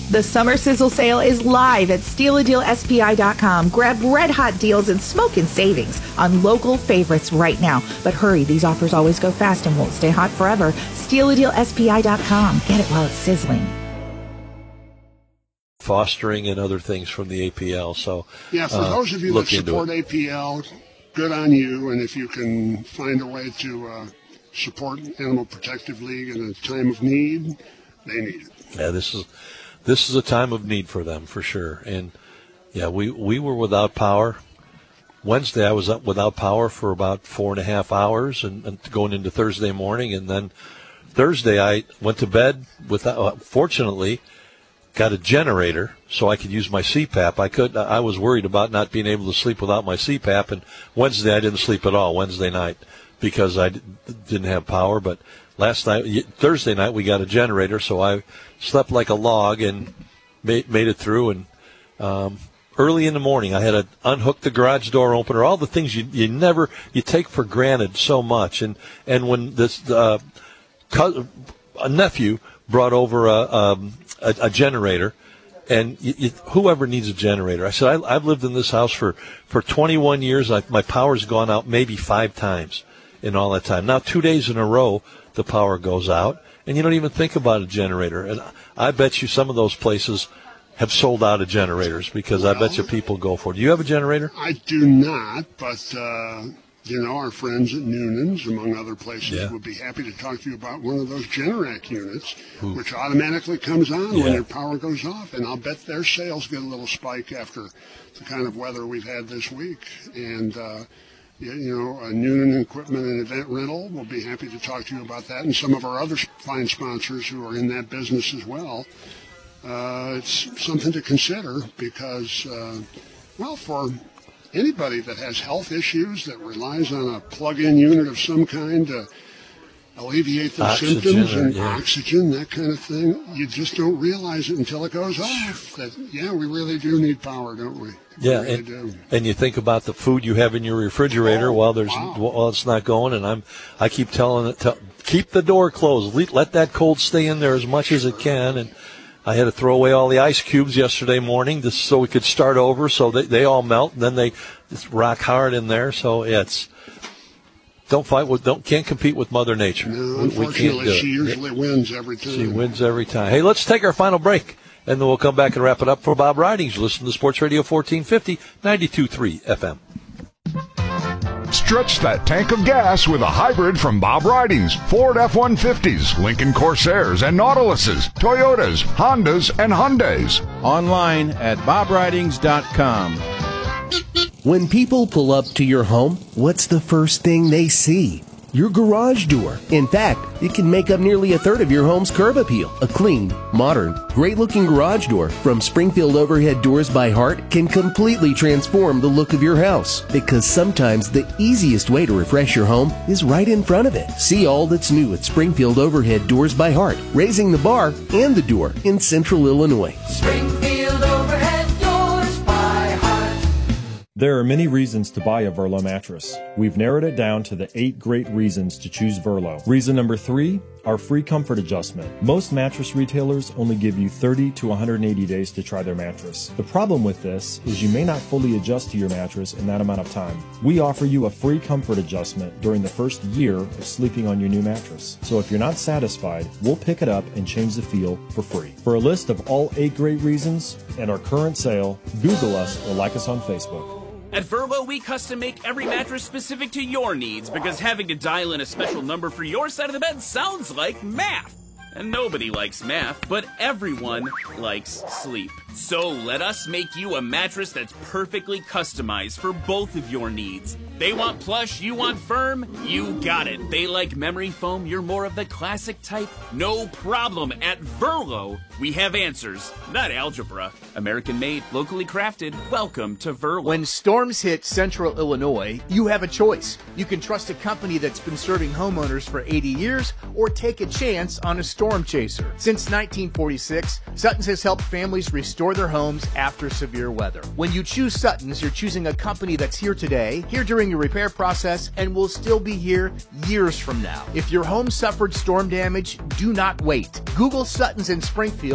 The Summer Sizzle Sale is live at StealADealSPI.com. Grab red-hot deals and smoking savings on local favorites right now. But hurry, these offers always go fast and won't stay hot forever. StealADealSPI.com. Get it while it's sizzling. Fostering and other things from the APL. So, yeah, for those of you that support APL, good on you. And if you can find a way to support Animal Protective League in a time of need, they need it. Yeah, this is a time of need for them, for sure. And, yeah, we were without power. Wednesday I was up without power for about 4.5 hours and going into Thursday morning. And then Thursday I went to bed without, fortunately, got a generator so I could use my CPAP. I was worried about not being able to sleep without my CPAP. And Wednesday I didn't sleep at all, Wednesday night, because I didn't have power. But Thursday night, we got a generator, so I slept like a log and made it through. And early in the morning, I had to unhook the garage door opener, all the things you take for granted so much. And when a nephew brought over a generator, and whoever needs a generator, I said, I've lived in this house for 21 years. My power's gone out maybe 5 times in all that time. Now 2 days in a row, the power goes out, and you don't even think about a generator. And I bet you some of those places have sold out of generators because I bet you people go for it. Do you have a generator? I do not, but, our friends at Noonan's, among other places, would be happy to talk to you about one of those Generac units, which automatically comes on when your power goes off. And I'll bet their sales get a little spike after the kind of weather we've had this week. And, Noonan Equipment and Event Rental, we'll be happy to talk to you about that, and some of our other fine sponsors who are in that business as well. It's something to consider because, for anybody that has health issues that relies on a plug-in unit of some kind to alleviate their symptoms and oxygen, that kind of thing, you just don't realize it until it goes off. That, we really do need power, don't we? Yeah, and you think about the food you have in your refrigerator while it's not going, and I keep telling it keep the door closed, let that cold stay in there as much as it can. And I had to throw away all the ice cubes yesterday morning just so we could start over, so they all melt, and then they just rock hard in there. So can't compete with Mother Nature. No, unfortunately, she usually wins every time. She wins every time. Hey, let's take our final break, and then we'll come back and wrap it up for Bob Ridings. You listen to Sports Radio 1450, 92.3 FM. Stretch that tank of gas with a hybrid from Bob Ridings. Ford F-150s, Lincoln Corsairs and Nautiluses, Toyotas, Hondas, and Hyundais. Online at bobridings.com. When people pull up to your home, what's the first thing they see? Your garage door. In fact, it can make up nearly a third of your home's curb appeal. A clean, modern, great-looking garage door from Springfield Overhead Doors by Heart can completely transform the look of your house, because sometimes the easiest way to refresh your home is right in front of it. See all that's new at Springfield Overhead Doors by Heart, raising the bar and the door in Central Illinois. Springfield Overhead Doors by Heart. There are many reasons to buy a Verlo mattress. We've narrowed it down to the 8 great reasons to choose Verlo. Reason number 3, our free comfort adjustment. Most mattress retailers only give you 30 to 180 days to try their mattress. The problem with this is you may not fully adjust to your mattress in that amount of time. We offer you a free comfort adjustment during the first year of sleeping on your new mattress. So if you're not satisfied, we'll pick it up and change the feel for free. For a list of all 8 great reasons and our current sale, Google us or like us on Facebook. At Verlo, we custom make every mattress specific to your needs, because having to dial in a special number for your side of the bed sounds like math. And nobody likes math, but everyone likes sleep. So let us make you a mattress that's perfectly customized for both of your needs. They want plush, you want firm, you got it. They like memory foam, you're more of the classic type. No problem. At Verlo, we have answers, not algebra. American made, locally crafted. Welcome to Verlo. When storms hit Central Illinois, you have a choice. You can trust a company that's been serving homeowners for 80 years, or take a chance on a storm chaser. Since 1946, Sutton's has helped families restore their homes after severe weather. When you choose Sutton's, you're choosing a company that's here today, here during your repair process, and will still be here years from now. If your home suffered storm damage, do not wait. Google Sutton's in Springfield